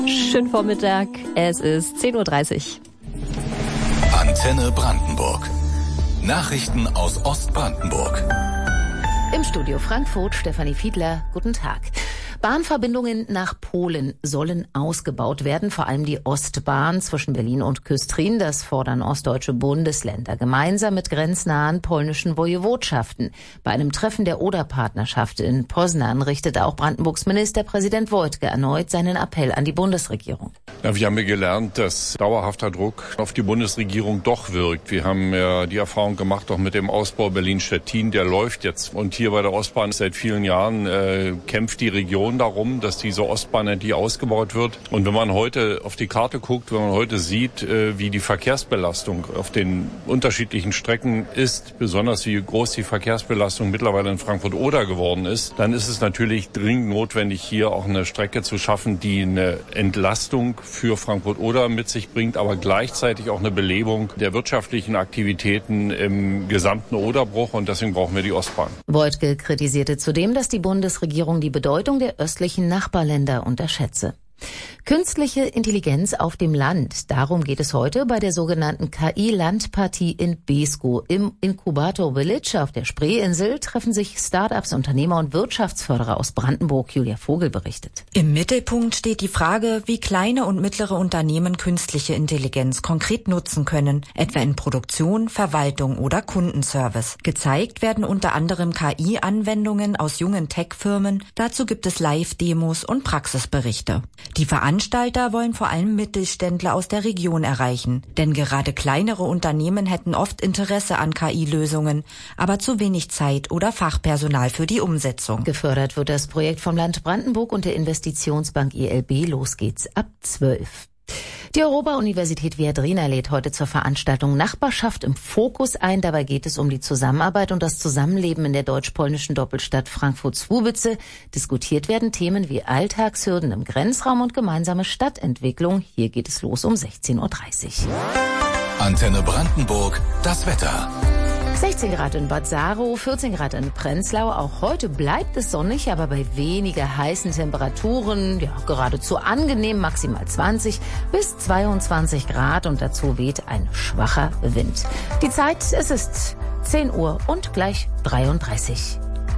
Schönen Vormittag, es ist 10:30 Uhr. Antenne Brandenburg. Nachrichten aus Ostbrandenburg. Im Studio Frankfurt, Stefanie Fiedler, guten Tag. Bahnverbindungen nach Polen sollen ausgebaut werden, vor allem die Ostbahn zwischen Berlin und Küstrin. Das fordern ostdeutsche Bundesländer gemeinsam mit grenznahen polnischen Wojewodschaften. Bei einem Treffen der Oder-Partnerschaft in Poznań richtet auch Brandenburgs Ministerpräsident Wojtke erneut seinen Appell an die Bundesregierung. Ja, wir haben ja gelernt, dass dauerhafter Druck auf die Bundesregierung doch wirkt. Wir haben ja die Erfahrung gemacht, auch mit dem Ausbau Berlin-Stettin, der läuft jetzt. Und hier bei der Ostbahn seit vielen Jahren kämpft die Region darum, dass diese Ostbahn endlich ausgebaut wird. Und wenn man heute auf die Karte guckt, wenn man heute sieht, wie die Verkehrsbelastung auf den unterschiedlichen Strecken ist, besonders wie groß die Verkehrsbelastung mittlerweile in Frankfurt-Oder geworden ist, dann ist es natürlich dringend notwendig, hier auch eine Strecke zu schaffen, die eine Entlastung für Frankfurt-Oder mit sich bringt, aber gleichzeitig auch eine Belebung der wirtschaftlichen Aktivitäten im gesamten Oderbruch. Und deswegen brauchen wir die Ostbahn. Wojtke kritisierte zudem, dass die Bundesregierung die Bedeutung der östlichen Nachbarländer unterschätze. Künstliche Intelligenz auf dem Land. Darum geht es heute bei der sogenannten KI-Landpartie in Beeskow. Im Inkubator Village auf der Spreeinsel treffen sich Start-ups, Unternehmer und Wirtschaftsförderer aus Brandenburg. Julia Vogel berichtet. Im Mittelpunkt steht die Frage, wie kleine und mittlere Unternehmen künstliche Intelligenz konkret nutzen können, etwa in Produktion, Verwaltung oder Kundenservice. Gezeigt werden unter anderem KI-Anwendungen aus jungen Tech-Firmen. Dazu gibt es Live-Demos und Praxisberichte. Die Veranstalter wollen vor allem Mittelständler aus der Region erreichen, denn gerade kleinere Unternehmen hätten oft Interesse an KI-Lösungen, aber zu wenig Zeit oder Fachpersonal für die Umsetzung. Gefördert wird das Projekt vom Land Brandenburg und der Investitionsbank ILB. Los geht's ab 12. Die Europa-Universität Viadrina lädt heute zur Veranstaltung Nachbarschaft im Fokus ein. Dabei geht es um die Zusammenarbeit und das Zusammenleben in der deutsch-polnischen Doppelstadt Frankfurt-Słubice. Diskutiert werden Themen wie Alltagshürden im Grenzraum und gemeinsame Stadtentwicklung. Hier geht es los um 16:30 Uhr. Antenne Brandenburg, das Wetter. 16 Grad in Bad Saarow, 14 Grad in Prenzlau. Auch heute bleibt es sonnig, aber bei weniger heißen Temperaturen, ja, geradezu angenehm, maximal 20 bis 22 Grad und dazu weht ein schwacher Wind. Die Zeit, es ist 10 Uhr und gleich 33.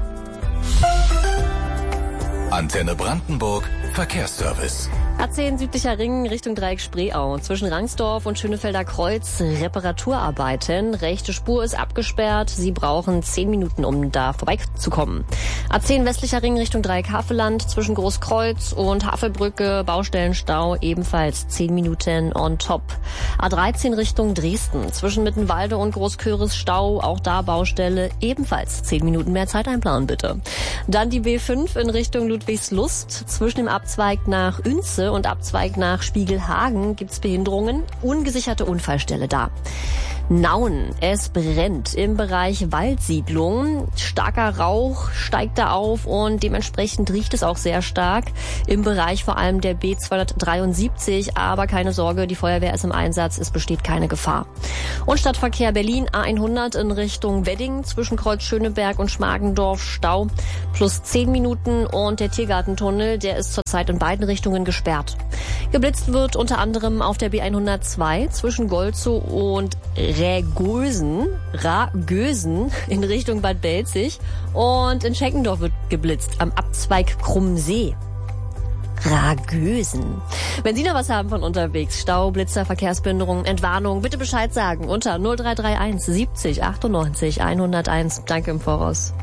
Antenne Brandenburg, Verkehrsservice. A10 südlicher Ring Richtung Dreieck Spreeau. Zwischen Rangsdorf und Schönefelder Kreuz Reparaturarbeiten. Rechte Spur ist abgesperrt. Sie brauchen 10 Minuten, um da vorbeizukommen. A10 westlicher Ring Richtung Dreieck Havelland. Zwischen Großkreuz und Havelbrücke Baustellenstau. Ebenfalls 10 Minuten on top. A13 Richtung Dresden. Zwischen Mittenwalde und Großköris Stau. Auch da Baustelle. Ebenfalls 10 Minuten mehr Zeit einplanen, bitte. Dann die B5 in Richtung Ludwigslust. Zwischen dem Abzweig nachÜnze und Abzweig nach Spiegelhagen gibt's Behinderungen. Ungesicherte Unfallstelle da. Nauen, es brennt im Bereich Waldsiedlung. Starker Rauch steigt da auf und dementsprechend riecht es auch sehr stark im Bereich vor allem der B273. Aber keine Sorge, die Feuerwehr ist im Einsatz, es besteht keine Gefahr. Und Stadtverkehr Berlin A100 in Richtung Wedding zwischen Kreuz Schöneberg und Schmargendorf Stau plus 10 Minuten und der Tiergartentunnel, der ist zurzeit in beiden Richtungen gesperrt. Geblitzt wird unter anderem auf der B102 zwischen Golzow und Ragösen in Richtung Bad Belzig und in Scheckendorf wird geblitzt am Abzweig Krummsee. Ragösen. Wenn Sie noch was haben von unterwegs, Stau, Blitzer, Verkehrsbehinderung, Entwarnung, bitte Bescheid sagen unter 0331 70 98 101. Danke im Voraus.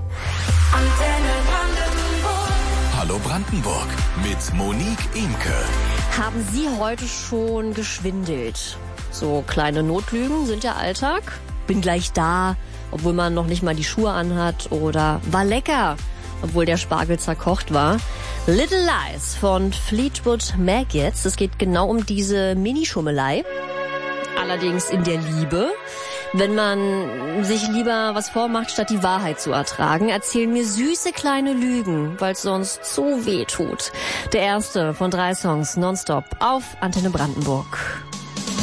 Hallo Brandenburg mit Monique Imke. Haben Sie heute schon geschwindelt? So kleine Notlügen sind ja Alltag. Bin gleich da, obwohl man noch nicht mal die Schuhe anhat. Oder war lecker, obwohl der Spargel zerkocht war. Little Lies von Fleetwood Mac jetzt. Es geht genau um diese Minischummelei. Allerdings in der Liebe. Wenn man sich lieber was vormacht, statt die Wahrheit zu ertragen, erzählen mir süße kleine Lügen, weil es sonst so weh tut. Der erste von 3 Songs nonstop auf Antenne Brandenburg.